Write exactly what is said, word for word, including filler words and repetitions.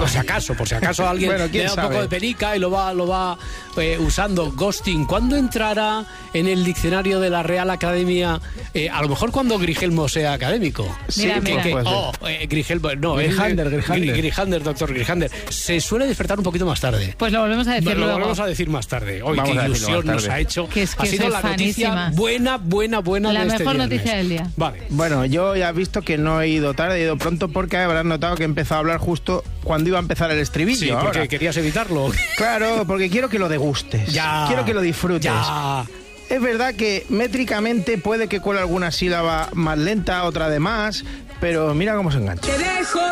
por si acaso, por si acaso alguien bueno, le da sabe? un poco de penica y lo va, lo va eh, usando. Ghosting, ¿cuándo entrará en el diccionario de la Real Academia? Eh, a lo mejor cuando Grigelmo sea académico. Sí, Mira, que- mira. que- Oh, eh, Grigelmo, no, es- Grijander, Grijander. Grijander, doctor Grijander. Se suele despertar un poquito más tarde. Pues lo volvemos a decir Lo luego. volvemos a decir más tarde. Hoy, Vamos qué a decirlo ilusión más nos tarde. ha hecho. Que es que ha sido soy la noticia fanísima. buena, buena, buena La de este mejor viernes. noticia del día. Vale. Bueno, yo ya he visto que no he ido tarde, he ido pronto porque habrás notado que he empezado a hablar justo cuando iba a empezar el estribillo. Sí, ahora. porque querías evitarlo. Claro, porque quiero que lo degustes. Ya. Quiero que lo disfrutes. Ya. Es verdad que métricamente puede que cuele alguna sílaba más lenta, otra de más, pero mira cómo se engancha.